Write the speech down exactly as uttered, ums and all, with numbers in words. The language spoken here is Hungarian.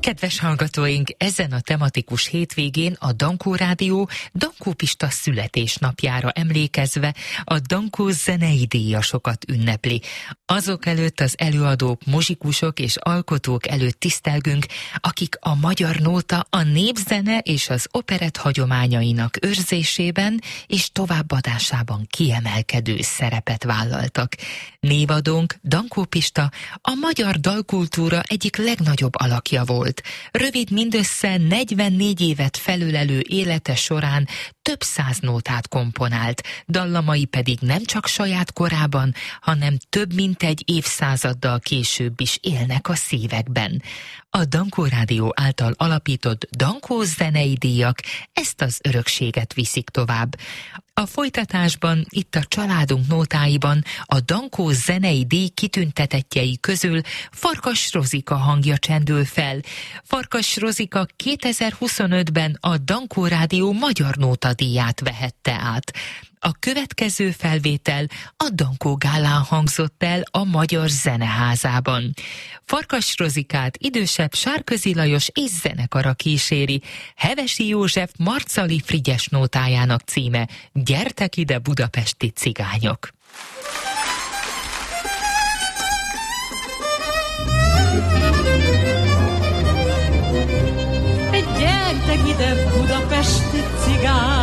Kedves hallgatóink, ezen a tematikus hétvégén a Dankó Rádió Dankó Pista születésnapjára emlékezve a Dankó zenei díjasokat ünnepli. Azok előtt, az előadók, muzsikusok és alkotók előtt tisztelgünk, akik a magyar nóta, a népzene és az operett hagyományainak őrzésében és továbbadásában kiemelkedő szerepet vállaltak. Névadónk, Dankó Pista, a magyar dalkultúra egyik legnagyobb alakja volt. Rövid, mindössze negyvennégy évet felölelő élete során több száz nótát komponált, dallamai pedig nem csak saját korában, hanem több mint egy évszázaddal később is élnek a szívekben. A Dankó Rádió által alapított Dankó zenei díjak ezt az örökséget viszik tovább. A folytatásban, itt a családunk nótáiban a Dankó zenei díj kitüntetettjei közül Farkas Rozika hangja csendül fel. Farkas Rozika kétezer-huszonötben a Dankó Rádió magyar nótadíját vehette át. A következő felvétel a Dankó Gálán hangzott el a Magyar Zeneházában. Farkas Rozikát idősebb Sárközi Lajos és zenekara kíséri. Hevesi József Marcali Frigyes nótájának címe Gyertek ide, budapesti cigányok! Gyertek ide, budapesti cigányok!